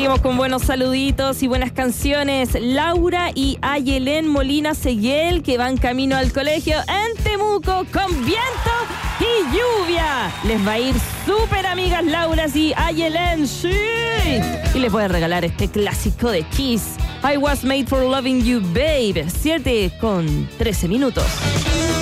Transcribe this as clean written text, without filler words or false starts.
Seguimos con buenos saluditos y buenas canciones. Laura y Ayelén Molina Seguel, que van camino al colegio en Temuco con viento y lluvia. Les va a ir súper, amigas Laura y Ayelén, sí. Y les voy a regalar este clásico de Kiss, I Was Made for Loving You, Babe. 7:13.